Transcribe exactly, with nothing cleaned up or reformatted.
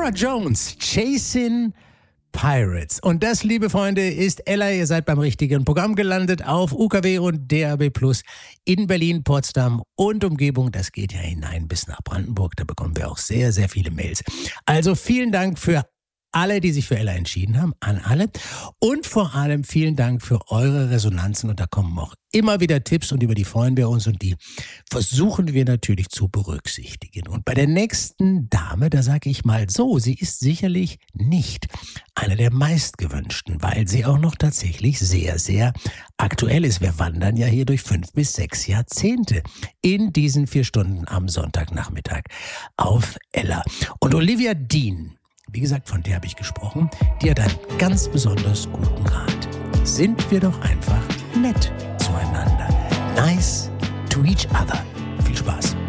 Norah Jones, Chasing Pirates. Und das, liebe Freunde, ist Ella. Ihr seid beim richtigen Programm gelandet auf U K W und D A B Plus in Berlin, Potsdam und Umgebung. Das geht ja hinein bis nach Brandenburg. Da bekommen wir auch sehr, sehr viele Mails. Also vielen Dank für alle, die sich für Ella entschieden haben, an alle. Und vor allem vielen Dank für eure Resonanzen. Und da kommen auch immer wieder Tipps und über die freuen wir uns und die versuchen wir natürlich zu berücksichtigen. Und bei der nächsten Dame, da sage ich mal so, sie ist sicherlich nicht eine der meistgewünschten, weil sie auch noch tatsächlich sehr, sehr aktuell ist. Wir wandern ja hier durch fünf bis sechs Jahrzehnte in diesen vier Stunden am Sonntagnachmittag auf Ella. Und Olivia Dean, wie gesagt, von der habe ich gesprochen, die hat einen ganz besonders guten Rat. Sind wir doch einfach nett zueinander. Nice to each other. Viel Spaß.